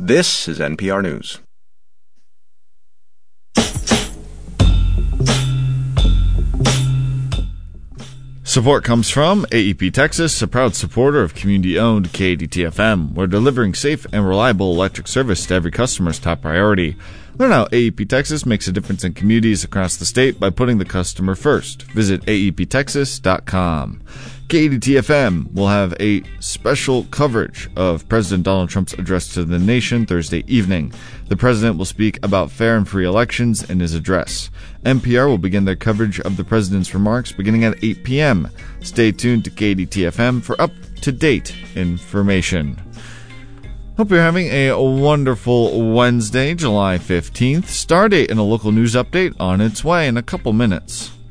This is NPR News. Support comes from AEP Texas, a proud supporter of community-owned KADT-FM, where delivering safe and reliable electric service to every customer is top priority. Learn how AEP Texas makes a difference in communities across the state by putting the customer first. Visit aeptexas.com. KADT-FM will have a special coverage of President Donald Trump's address to the nation Thursday evening. The president will speak about fair and free elections in his address. NPR will begin their coverage of the president's remarks beginning at 8 p.m. Stay tuned to KADT-FM for up-to-date information. Hope you're having a wonderful Wednesday, July 15th. Stardate and a local news update on its way in a couple minutes.